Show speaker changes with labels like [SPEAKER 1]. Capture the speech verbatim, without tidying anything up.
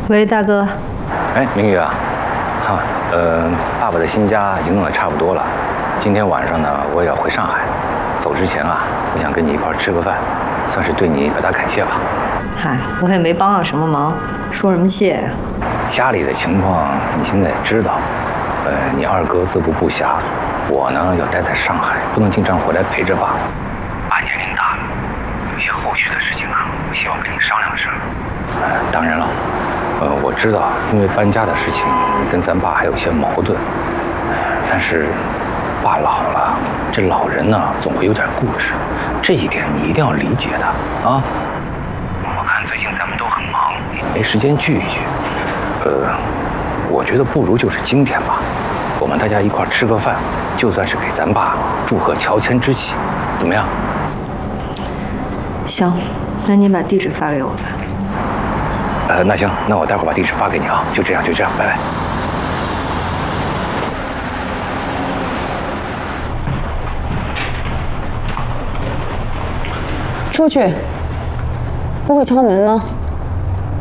[SPEAKER 1] 喂，大哥。
[SPEAKER 2] 哎，明宇啊，哈，呃，爸爸的新家已经弄得差不多了。今天晚上呢，我也要回上海。走之前啊，我想跟你一块儿吃个饭，算是对你表达感谢吧。
[SPEAKER 1] 嗨，我也没帮上什么忙，说什么谢呀？
[SPEAKER 2] 家里的情况你现在也知道，呃，你二哥自顾不暇，我呢要待在上海，不能经常回来陪着爸。爸年龄大了，有些后续的事情啊，我希望跟你商量商量。呃，当然了，呃，我知道因为搬家的事情，你跟咱爸还有些矛盾，但是爸老了，这老人呢总会有点固执，这一点你一定要理解的啊。我看最近咱们都很忙，没时间聚一聚。呃，我觉得不如就是今天吧，我们大家一块吃个饭，就算是给咱爸祝贺乔迁之喜，怎么样？
[SPEAKER 1] 行，那你把地址发给我吧。
[SPEAKER 2] 呃，那行，那我待会儿把地址发给你啊。就这样，就这样，拜拜。
[SPEAKER 3] 出去，不会敲门吗？